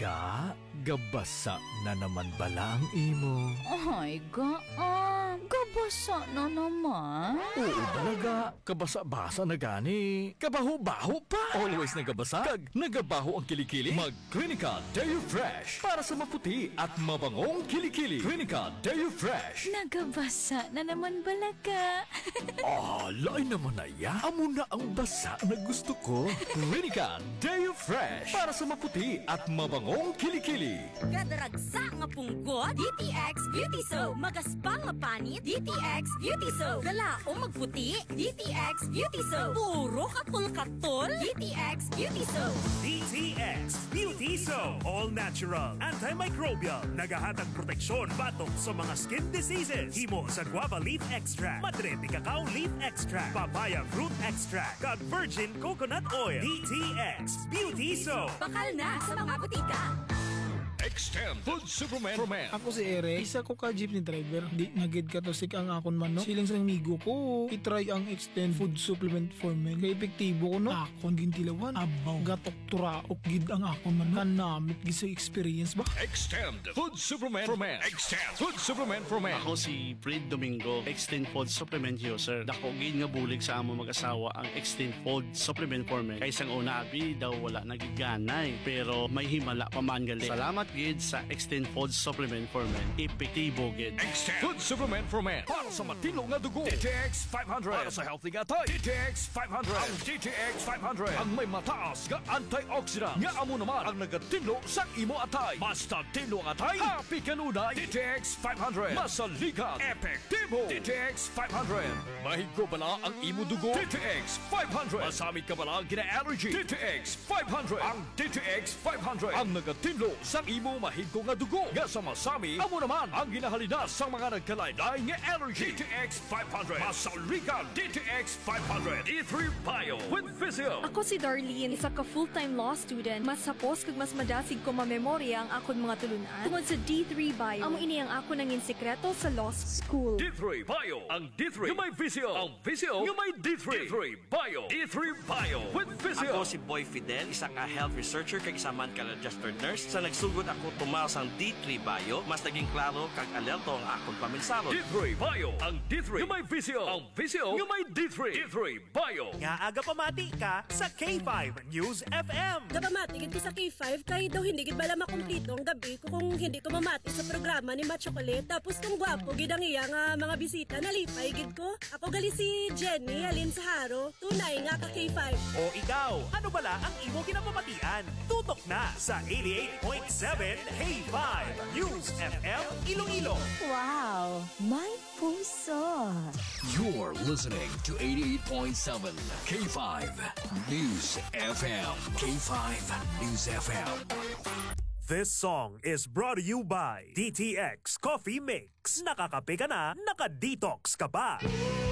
Ga, gabasa na naman bala ang imo. Ay, gabasa na naman. Oo balaga, kabasa-basa na gani. Kabaho-baho pa. Always nagabasa, kag nagabaho ang kilikili. Mag Clinica Deo Fresh para sa maputi at mabangong kilikili. Clinica Deo Fresh. Nagabasa na naman balaga. Lain naman na ya. Amo na ang basa na gusto ko. Clinica Deo Fresh para sa maputi at mabangong kilikili. Gadaragsa nga punggot, DTX Beauty Soap. Magaspang nga panit, DTX Beauty Soap. Galaong magputi, DTX Beauty Soap. Puro katol-katol, DTX Beauty Soap. DTX Beauty Soap. All natural, antimicrobial, nagahatag proteksyon batok sa mga skin diseases. Himo sa guava leaf extract, madre cacao leaf extract, papaya fruit extract, kag virgin coconut oil. DTX Beauty Soap. Bakal na sa mga butika. Extend Food Superman for Men. Ako si Eric, isa ko ka jeepney driver. Di nagid ka to sik ang akon man no. Siling sa migo ko, itry ang Extend Food Supplement for Men. Kaya epektibo ko no. Akon gintilawan, abaw, gatok turaok gid ang akon man no. Kanamit gid sa experience ba? Extend Food Supplement for Men. Extend Food Supplement for Men. Ako si Fred Domingo, Extend Food Supplement user. Dako gid nga bulig sa amo mag-asawa ang Extend Food Supplement for Men. Kaysang una abi daw wala nagiganay, pero may himala pa man gali. Salamat gid sa Extend Food Supplement for Men. Epektibo gid. Extend Food Supplement for Men. Para sa matino nga dugo. DTX 500. Para sa healthy nga tayo. DTX 500. Ang DTX 500. Ang may mataas nga antioxidant. Nga amo naman ang nagatinlo sa imo atay. Basta tinlo ang atay. Happy kanunay. DTX 500. Masaligan. Epektibo. DTX 500. Mahigo bala ang imo dugo. DTX 500. Masamit ka bala ang gina-allergy. DTX 500. Ang DTX 500. Ang nagatinlo sa imo mahigo nga dugo. Nga sa masami, amo naman ang ginahalina sa mga nagkalaylay nga allergy. DTX 500. Masaligan. DTX 500. E3 Bio with Physio. Ako si Darlene, isa ka full-time law student. Mas sapos kag mas madasig ko mamemorya ang akon mga tulunan tungod sa D3 Bio. Amo ini ang ako nangin sekreto sa law school. D3 Bio. Ang D3 yung may Physio. Ang Physio yung may D3. D3 Bio. E3 Bio with Physio. Ako si Boy Fidel, isa ka health researcher kag isa man ka registered nurse. Sa nagsugod ako tumaw sang D3 Bio, mas naging klaro kag alerto ang akong paminsalo. D3 Bio. Ang D3 yung may Physio. Ang Physio yung may D3. D3 Bio. Nga aga pamati ka sa K5 News FM. Gapamatigid ko sa K5 kahit daw hindi gid bala makumplito ang gabi ko kung hindi ko mamati sa programa ni Matt Chocolate. Tapos kung gwapo gid ang iya nga mga bisita nalipay gid ko. Ako gali si Jenny Alin Saharo, tunay nga ka K5. O ikaw, ano bala ang imo kinapamatian? Tutok na sa 88.7 K5 News FM Iloilo. Wow, may puso. You're listening to 88.7 K5 News FM. K5 News FM. This song is brought to you by DTX Coffee Mix. Nakakape ka na, naka-detox ka pa.